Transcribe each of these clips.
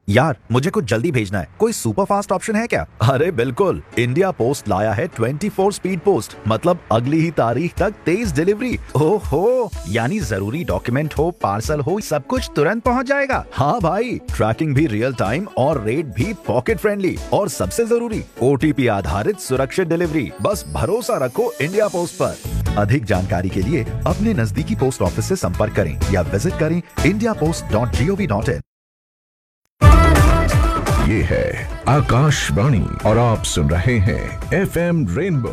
यार मुझे कुछ जल्दी भेजना है, कोई सुपर फास्ट ऑप्शन है क्या? अरे बिल्कुल, इंडिया पोस्ट लाया है 24 स्पीड पोस्ट, मतलब अगली ही तारीख तक तेज डिलीवरी। ओहो, यानी जरूरी डॉक्यूमेंट हो, पार्सल हो, सब कुछ तुरंत पहुंच जाएगा। हाँ भाई, ट्रैकिंग भी रियल टाइम और रेट भी पॉकेट फ्रेंडली, और सबसे जरूरी OTP आधारित सुरक्षित डिलीवरी। बस भरोसा रखो इंडिया पोस्ट पर। अधिक जानकारी के लिए अपने नजदीकी पोस्ट ऑफिस से संपर्क करें या विजिट करें indiapost.gov.in। ये है आकाशवाणी और आप सुन रहे हैं FM rainbow.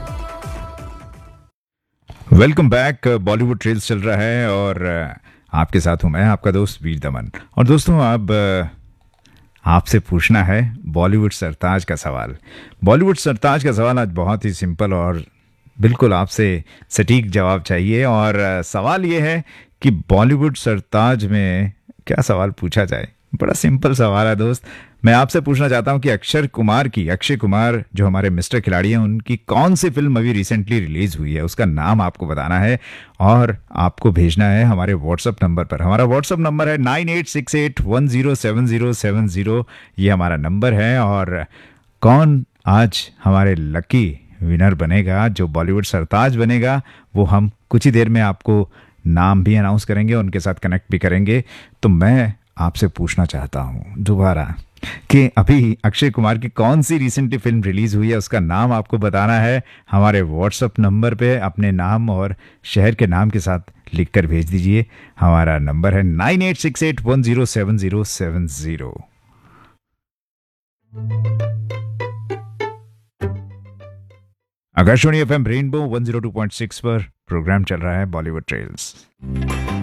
Welcome back. Bollywood trails चल रहा है और आपके साथ हूं मैं, आपका दोस्त वीर दमन। और दोस्तों, अब आपसे पूछना है बॉलीवुड सरताज का सवाल। बॉलीवुड सरताज का सवाल आज बहुत ही सिंपल और बिल्कुल आपसे सटीक जवाब चाहिए। और सवाल ये है कि बॉलीवुड सरताज में क्या सवाल पूछा जाए। बड़ा सिंपल सवाल है दोस्त। मैं आपसे पूछना चाहता हूं कि अक्षय कुमार जो हमारे मिस्टर खिलाड़ी हैं, उनकी कौन सी फिल्म अभी रिसेंटली रिलीज हुई है, उसका नाम आपको बताना है और आपको भेजना है हमारे व्हाट्सएप नंबर पर। हमारा व्हाट्सएप नंबर है 9868107070। ये हमारा नंबर है। और कौन आज हमारे लकी विनर बनेगा, जो बॉलीवुड सरताज बनेगा, वो हम कुछ ही देर में आपको नाम भी अनाउंस करेंगे, उनके साथ कनेक्ट भी करेंगे। तो मैं आपसे पूछना चाहता हूं दोबारा कि अभी अक्षय कुमार की कौन सी रिसेंटली फिल्म रिलीज हुई है, उसका नाम आपको बताना है। हमारे व्हाट्सएप नंबर पे अपने नाम और शहर के नाम के साथ लिखकर भेज दीजिए। हमारा नंबर है 9868107070। आकाशवाणी FM रेनबो 102.6 पर प्रोग्राम चल रहा है बॉलीवुड ट्रेल्स।